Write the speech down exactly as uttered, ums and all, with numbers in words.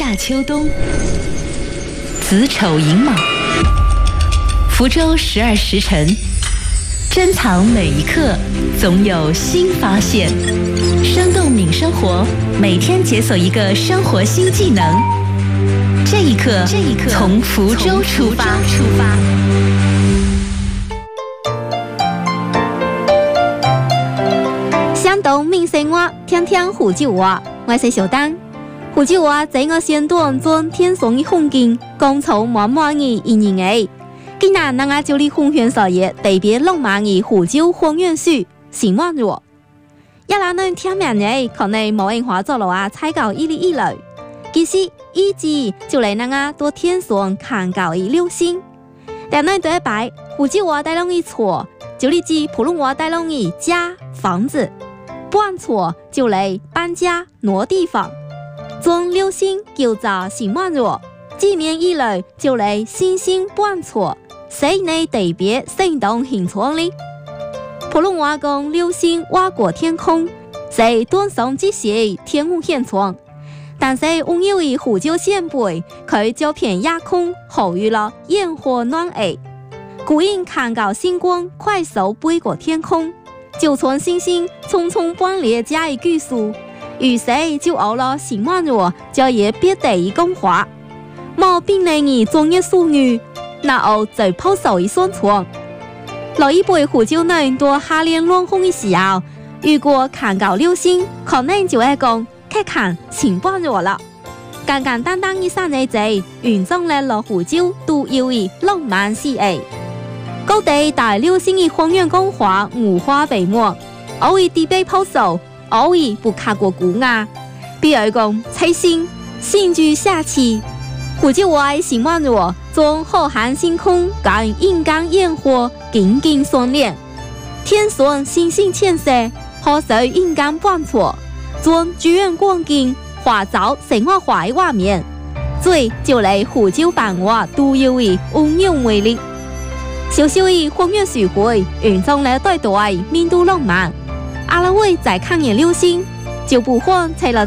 夏秋冬，子丑寅卯，福州十二时辰，珍藏每一刻，总有新发现。生动敏生活，每天解锁一个生活新技能。这一刻，这一刻，从福州出发。出发。 相动敏生活，听听福州话。我是小丹。福州话在我先段中天上的风景，讲出满满的一年诶。今日咱家就嚟分享所嘢特别浪漫的福州风月树成万若。一拉能听名嘅，可能冇人话做路啊，踩到一里一类。其实一直就嚟咱家多天上看到的流星。但咱对白福州话带拢一错，就嚟指普通话带拢的家房子。搬错就嚟搬家挪地方。将流星叫做成万若，几年以来就嚟星星搬错。谁呢特别生动形象呢？普通话讲流星划过天空，是短上这些天空现象。但是温柔的福州县辈，佢就偏夜空呼吁了焰火暖意，故因看到星光快速飞过天空，就从星星匆匆搬离家的巨树，于是就有了成万若就也别地的讲话。冇变嚟嘅专业术语。那后在抛手一双床，老一辈福州人多夏天乱风的时候，如果看到流星，可能就会讲去看成半若了。简简单单一三个字，完成了老福州独有的浪漫诗意。各地大流星的风月讲话五花八门，偶尔地被抛手，偶尔不卡过古牙。比如讲七星，星聚下期。福州话的成万若，将浩瀚星空跟阴间焰火紧紧相连，天上星星牵色，好似阴间搬错，将剧院光景化造生活化的画面，这就嚟福州版画独有的温柔魅力。小小的风月树会，完成了对大的面度浪漫。阿拉会再看眼流星，就不慌拆了。